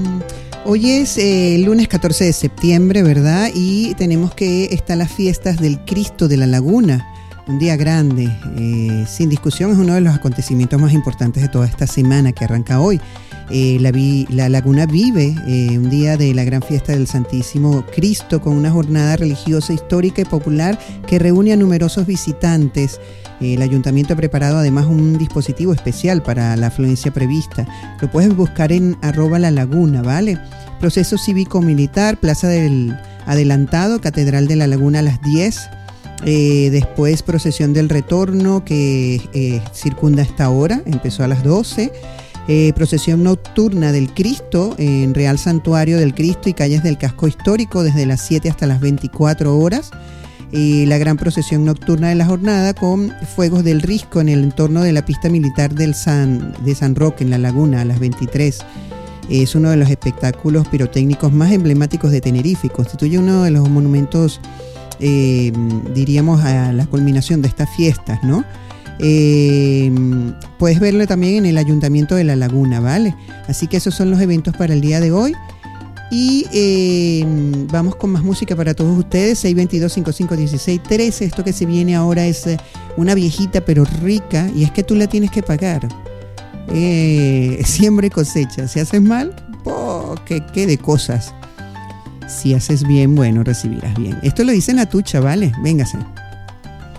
Hoy es el lunes 14 de septiembre, ¿verdad? Y tenemos que están las fiestas del Cristo de la Laguna, un día grande. Sin discusión es uno de los acontecimientos más importantes de toda esta semana que arranca hoy. La Laguna vive un día de la gran fiesta del Santísimo Cristo con una jornada religiosa, histórica y popular que reúne a numerosos visitantes. El ayuntamiento ha preparado además un dispositivo especial para la afluencia prevista. Lo puedes buscar en @lalaguna, ¿vale? Proceso cívico-militar, Plaza del Adelantado, Catedral de la Laguna a las 10. Después procesión del retorno que circunda esta hora, empezó a las 12. Procesión nocturna del Cristo en Real Santuario del Cristo y calles del casco histórico desde las 7 hasta las 24 horas. La gran procesión nocturna de la jornada con fuegos del Risco en el entorno de la pista militar de San Roque en la Laguna a las 23. Es uno de los espectáculos pirotécnicos más emblemáticos de Tenerife y constituye uno de los monumentos, diríamos, a la culminación de estas fiestas, ¿no? Puedes verlo también en el Ayuntamiento de la Laguna, ¿vale? Así que esos son los eventos para el día de hoy. Y vamos con más música para todos ustedes. 622-5516-13. Esto que se viene ahora es una viejita pero rica, y es que tú la tienes que pagar. Siembra y cosecha. Si haces mal, ¿qué de cosas? Si haces bien, bueno, recibirás bien. Esto lo dice Natucha, ¿vale? Véngase.